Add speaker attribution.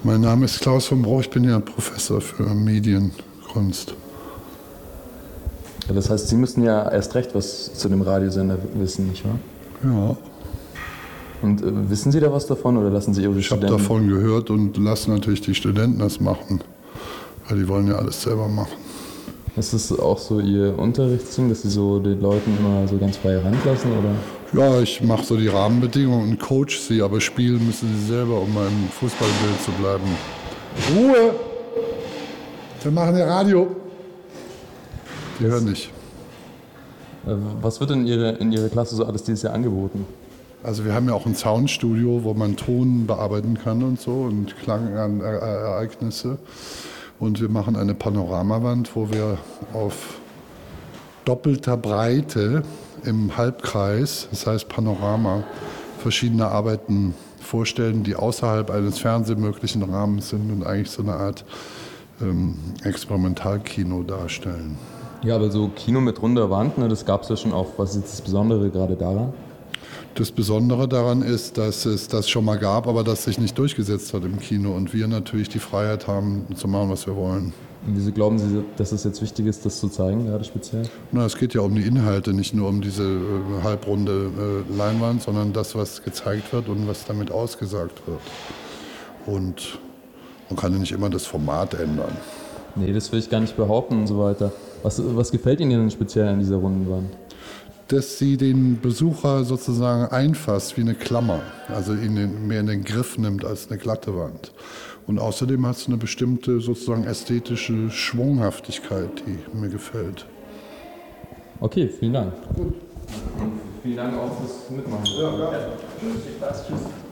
Speaker 1: Mein Name ist Klaus von Brauch, ich bin ja Professor für Medienkunst.
Speaker 2: Ja, das heißt, Sie müssten ja erst recht was zu dem Radiosender wissen, nicht wahr?
Speaker 1: Ja,
Speaker 2: Und wissen Sie da was davon oder lassen Sie Ihre
Speaker 1: ich habe
Speaker 2: Studenten...
Speaker 1: davon gehört und lasse natürlich die Studenten das machen, weil die wollen ja alles selber machen.
Speaker 2: Ist das auch so Ihr Unterrichtsding, dass Sie so den Leuten immer so ganz freie Hand lassen, oder?
Speaker 1: Ja, ich mache so die Rahmenbedingungen und coach sie, aber spielen müssen sie selber, um mal im Fußballbild zu bleiben. Ruhe! Wir machen ja Radio. Die hören nicht.
Speaker 2: Was wird in Ihrer Klasse so alles dieses Jahr angeboten?
Speaker 1: Also wir haben ja auch ein Soundstudio, wo man Ton bearbeiten kann und so und Klangereignisse. Und wir machen eine Panoramawand, wo wir auf doppelter Breite im Halbkreis, das heißt Panorama, verschiedene Arbeiten vorstellen, die außerhalb eines fernsehmöglichen Rahmens sind und eigentlich so eine Art Experimentalkino darstellen.
Speaker 2: Ja, aber so Kino mit runder Wand, ne, das gab es ja schon auch. Was ist jetzt das Besondere gerade daran?
Speaker 1: Das Besondere daran ist, dass es das schon mal gab, aber das sich nicht durchgesetzt hat im Kino und wir natürlich die Freiheit haben, zu machen, was wir wollen.
Speaker 2: Und wieso glauben Sie, dass es jetzt wichtig ist, das zu zeigen, gerade speziell?
Speaker 1: Na, es geht ja um die Inhalte, nicht nur um diese halbrunde Leinwand, sondern das, was gezeigt wird und was damit ausgesagt wird. Und man kann ja nicht immer das Format ändern.
Speaker 2: Nee, das will ich gar nicht behaupten und so weiter. Was gefällt Ihnen denn speziell an dieser runden Wand?
Speaker 1: Dass sie den Besucher sozusagen einfasst wie eine Klammer, also ihn mehr in den Griff nimmt als eine glatte Wand. Und außerdem hat es eine bestimmte sozusagen ästhetische Schwunghaftigkeit, die mir gefällt.
Speaker 2: Okay, vielen Dank. Gut. Vielen Dank auch fürs Mitmachen. Ja. Tschüss.